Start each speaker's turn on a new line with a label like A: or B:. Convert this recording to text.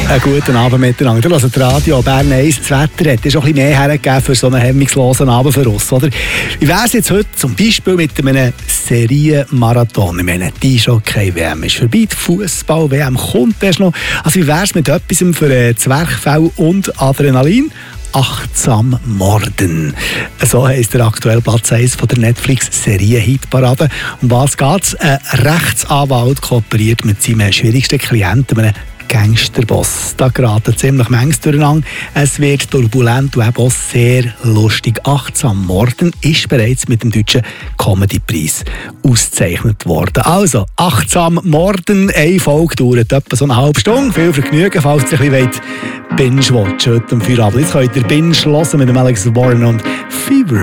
A: Einen guten Abend miteinander. Also das Radio Bern 1, das Wetter hat schon ein bisschen mehr hergegeben für so einen hemmungslosen Abend für uns, oder? Wie wäre es jetzt heute zum Beispiel mit einem Serienmarathon? Ich meine, die Eishockey-WM ist vorbei, die Fußball-WM kommt erst noch. Also wie wäre es mit etwas für Zwerchfell und Adrenalin? Achtsam morden. So heisst der aktuelle Platz 1 von der Netflix-Serie-Hitparade. Um was geht's? Ein Rechtsanwalt kooperiert mit seinem schwierigsten Klienten, einem Gangsterboss. Da geraten ziemlich Mengs durcheinander. Es wird turbulent und eben auch sehr lustig. Achtsam morden ist bereits mit dem deutschen Comedy-Preis ausgezeichnet worden. Also, achtsam morden, eine Folge dauert etwa so eine halbe Stunde. Viel Vergnügen, falls ihr ein bisschen binge-watchen heute am Feierabend. Jetzt könnt ihr binge hören mit dem Alex Warren und Fever.